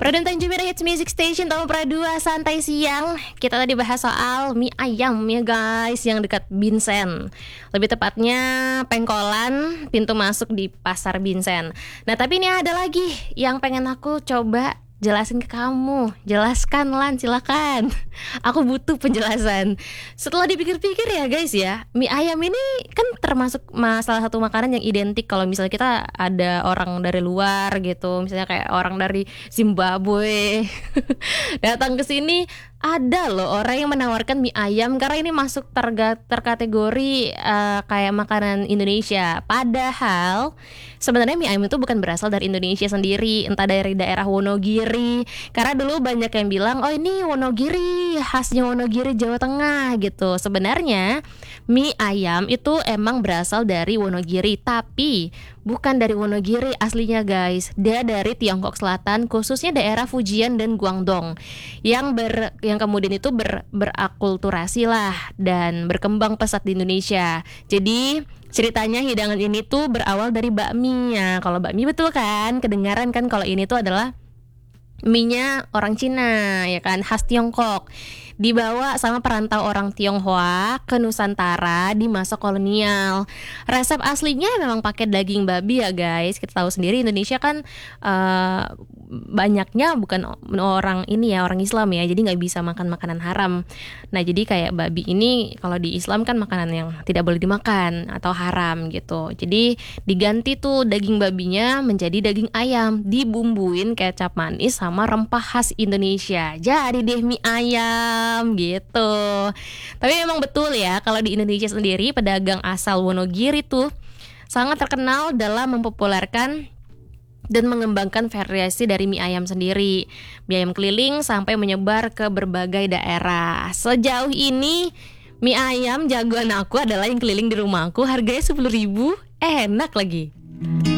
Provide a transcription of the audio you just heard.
Produk Tanjung Hits Music Station tahun Pradua Santai Siang. Kita tadi bahas soal mie ayam ya guys, yang dekat Binsen. Lebih tepatnya Pengkolan, pintu masuk di Pasar Binsen. Nah tapi ini ada lagi yang pengen aku coba jelasin ke kamu. Jelaskan Lan, silakan. Aku butuh penjelasan. Setelah dipikir-pikir ya guys ya, mie ayam ini kan termasuk salah satu makanan yang identik kalau misalnya kita ada orang dari luar gitu, misalnya kayak orang dari Zimbabwe datang ke sini, ada loh orang yang menawarkan mie ayam karena ini masuk terkategori kayak makanan Indonesia. Padahal sebenarnya mie ayam itu bukan berasal dari Indonesia sendiri, entah dari daerah Wonogiri. Karena dulu banyak yang bilang, oh ini Wonogiri, khasnya Wonogiri Jawa Tengah gitu. Sebenarnya mie ayam itu emang berasal dari Wonogiri, tapi bukan dari Wonogiri aslinya guys. Dia dari Tiongkok Selatan, khususnya daerah Fujian dan Guangdong, yang kemudian itu berakulturasi lah dan berkembang pesat di Indonesia. Jadi ceritanya hidangan ini tuh berawal dari bakmi ya. Kalau bakmi betul kan, kedengaran kan kalau ini tuh adalah mie-nya orang Cina ya kan, khas Tiongkok. Dibawa sama perantau orang Tionghoa ke Nusantara di masa kolonial. Resep aslinya memang pakai daging babi ya guys. Kita tahu sendiri Indonesia kan banyaknya bukan orang ini ya, orang Islam ya, jadi nggak bisa makan makanan haram. Nah jadi kayak babi ini kalau di Islam kan makanan yang tidak boleh dimakan atau haram gitu. Jadi diganti tuh daging babinya menjadi daging ayam, dibumbuin kecap manis sama rempah khas Indonesia. Jadi deh mie ayam gitu. Tapi memang betul ya, kalau di Indonesia sendiri pedagang asal Wonogiri tuh sangat terkenal dalam mempopulerkan dan mengembangkan variasi dari mie ayam sendiri. Mie ayam keliling sampai menyebar ke berbagai daerah. Sejauh ini mie ayam jagoan aku adalah yang keliling di rumahku, harganya 10.000, enak lagi.